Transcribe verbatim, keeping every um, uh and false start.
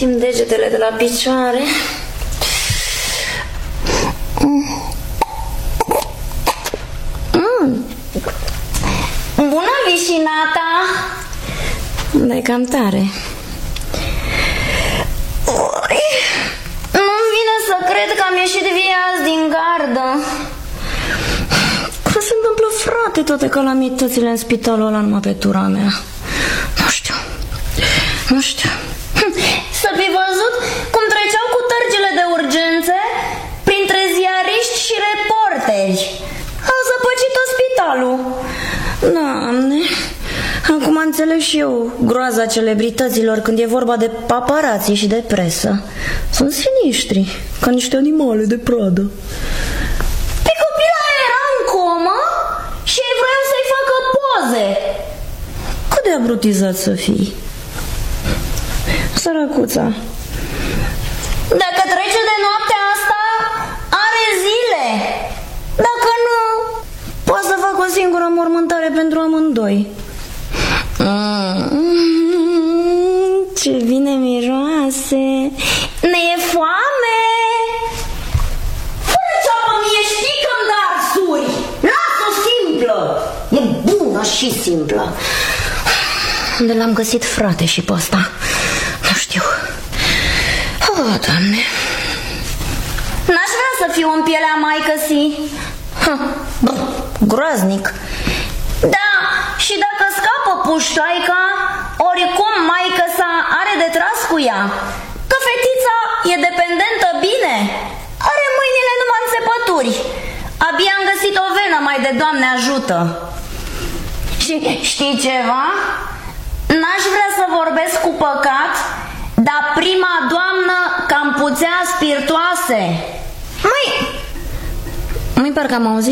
simt degetele de la picioare. Mm. Bună, vișinata! Dai cam tare. Nu-mi vine să cred că am ieșit vie azi din gardă. Cum se întâmplă, frate, toate calamitățile în spitalul ăla numai pe tura mea? Nu știu. Nu știu. Să fi văzut cum treceau cu tărgile de urgențe printre ziariști și reporteri. Au zăpăcit tot spitalul. Doamne, acum înțeleg și eu groaza celebrităților când e vorba de paparații și de presă. Sunt siniștri, ca niște animale de pradă. Pe copila era în comă și ei vroiau să-i facă poze. Cât de abrutizat să fii? Săracuța. Dacă trece de noaptea asta, are zile. Dacă nu, pot să fac o singură mormântare pentru amândoi. Mm, ce bine miroase. Ne e foame. Fără ceapă mie, știi că-mi dă arsuri. Lasă-o simplă. E bună și simplă. Unde l-am găsit, frate, și pe ăsta? Nu știu. Oh, Doamne. N-aș vrea să fiu în pielea maicăsii. Groaznic. Da, și dacă scapă puștoaica, oricum maică-sa are de tras cu ea. Că fetița e dependentă bine. Are mâinile numai în țepături. Abia am găsit o venă mai de Doamne ajută. Și știi ceva? N-aș vrea să vorbesc cu păcat, dar prima doamnă cam puțea spiritoase. Măi, măi, parcă am auzit